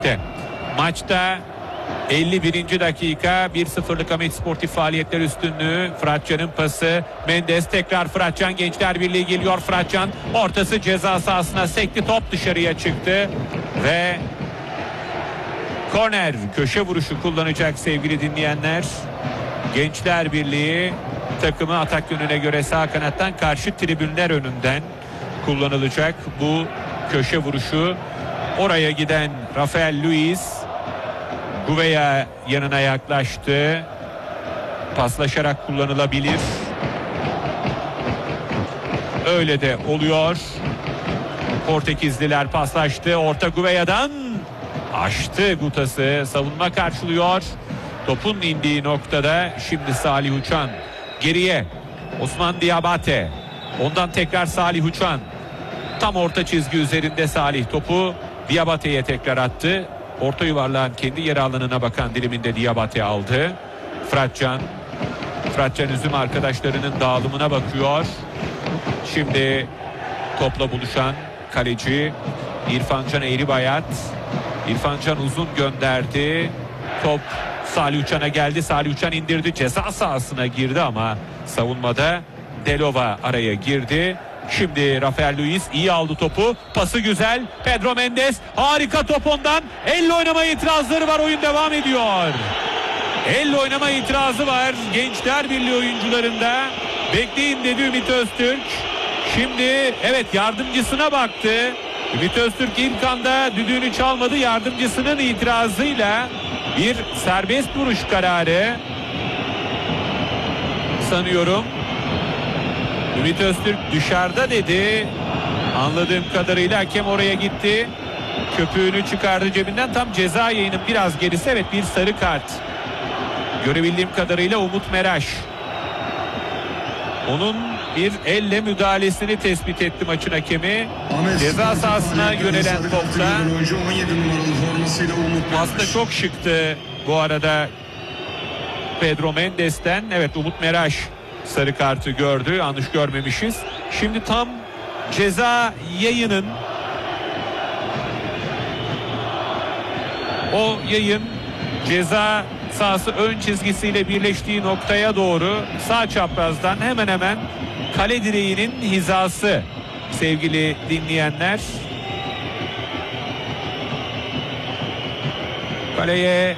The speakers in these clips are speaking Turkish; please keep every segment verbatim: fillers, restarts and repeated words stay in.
Maçta elli birinci dakika bir sıfırlık Ahmet Sportif faaliyetler üstünlüğü. Fıratcan'ın pası, Mendes tekrar Fıratcan, Gençler Birliği geliyor. Fıratcan ortası ceza sahasına sekti, top dışarıya çıktı ve korner, köşe vuruşu kullanacak sevgili dinleyenler. Gençler Birliği takımı atak yönüne göre sağ kanattan, karşı tribünler önünden kullanılacak bu köşe vuruşu. Oraya giden Rafael Luiz Gouveia yanına yaklaştı. Paslaşarak kullanılabilir. Öyle de oluyor. Portekizliler paslaştı. Orta Gouveia'dan açtı Gutası. Savunma karşılıyor. Topun indiği noktada şimdi Salih Uçan geriye. Osman Diabate. Ondan tekrar Salih Uçan. Tam orta çizgi üzerinde Salih topu Diabate'ye tekrar attı. Orta yuvarlağın kendi yer alanına bakan diliminde Diabate aldı. Fıratcan. Fıratcan Üzüm arkadaşlarının dağılımına bakıyor. Şimdi topla buluşan kaleci İrfancan Eğribayat. İrfancan uzun gönderdi. Top Salih Uçan'a geldi. Salih Uçan indirdi. Ceza sahasına girdi ama savunmada Delova araya girdi. Şimdi Rafael Luiz iyi aldı topu. Pası güzel. Pedro Mendes harika top ondan. Elle oynama itirazları var. Oyun devam ediyor. Elle oynama itirazı var Gençler Birliği oyuncularında. Bekleyin dedi Ümit Öztürk. Şimdi evet, yardımcısına baktı. Ümit Öztürk ilk anda düdüğünü çalmadı. Yardımcısının itirazıyla bir serbest vuruş kararı sanıyorum. Ümit Öztürk dışarıda dedi. Anladığım kadarıyla hakem oraya gitti. Köpüğünü çıkardı cebinden. Tam ceza yayının biraz gerisi. Evet, bir sarı kart. Görebildiğim kadarıyla Umut Meraş. Onun bir elle müdahalesini tespit etti maçın hakemi. Ceza sahasına yönelen topta. Aslında çok şıktı bu arada Pedro Mendes'ten. Evet, Umut Meraş sarı kartı gördü. Yanlış görmemişiz. Şimdi tam ceza yayının, o yayın ceza sahası ön çizgisiyle birleştiği noktaya doğru sağ çaprazdan hemen hemen kale direğinin hizası sevgili dinleyenler. Kaleye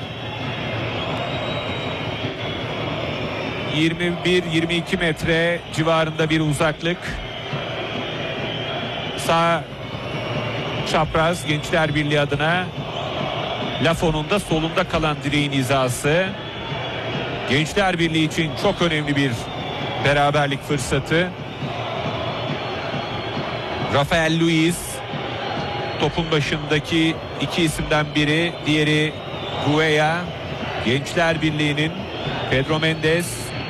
yirmi bir yirmi iki metre civarında bir uzaklık. Sağ çapraz Gençler Birliği adına, Lafon'un da solunda kalan direğin hizası. Gençler Birliği için çok önemli bir beraberlik fırsatı. Rafael Luiz topun başındaki iki isimden biri, diğeri Gouveia. Gençler Birliği'nin Pedro Mendes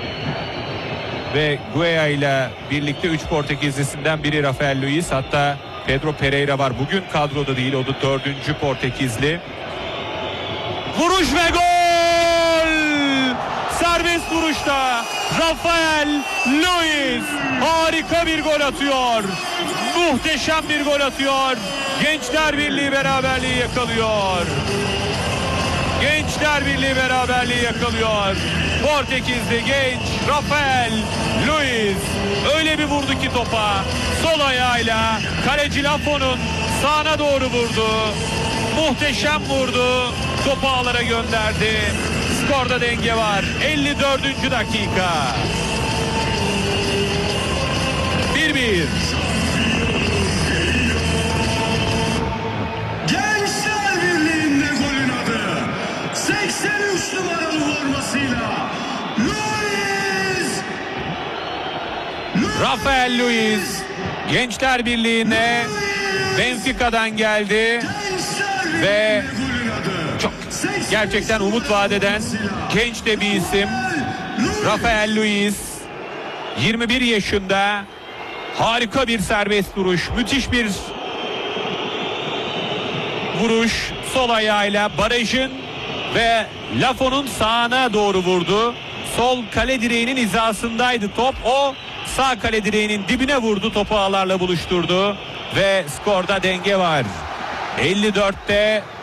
ve Gouveia ile birlikte üç Portekizlisinden biri Rafael Luiz. Hatta Pedro Pereira var. Bugün kadroda değil. O da dördüncü Portekizli. Vuruş ve gol! Serbest vuruşta Rafael Luiz harika bir gol atıyor. Muhteşem bir gol atıyor. Gençler Birliği beraberliği yakalıyor. Gençler Birliği beraberliği yakalıyor. Portekizli genç Rafael Luiz öyle bir vurdu ki topa, sol ayağıyla kaleci Lafon'un sağına doğru vurdu. Muhteşem vurdu. Topu ağlara gönderdi. Skorda denge var. elli dördüncü dakika. bir bir. Gençler Birliği'nde golün adı seksen üç numaralı formasıyla Luiz. Rafael Luiz Gençler Birliği'ne Benfica'dan geldi ve çok gerçekten umut vadeden genç de bir isim. Rafael Luiz yirmi bir yaşında, harika bir serbest vuruş, müthiş bir vuruş, sol ayağıyla barajın ve Lafon'un sağına doğru vurdu. Sol kale direğinin hizasındaydı top. O sağ kale direğinin dibine vurdu, topu ağlarla buluşturdu ve skorda denge var. elli dörtte